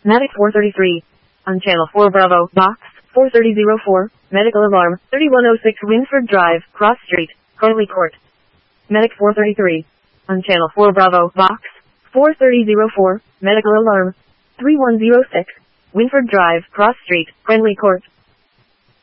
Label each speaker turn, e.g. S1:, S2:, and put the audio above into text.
S1: Medic 433. On Channel 4 Bravo, Box 43004, medical alarm, 3106 Winford Drive, Cross Street, Harley Court. Medic 433. On Channel 4 Bravo, Box 43004, medical alarm, 3106 Winford Drive, Cross Street, Friendly Court.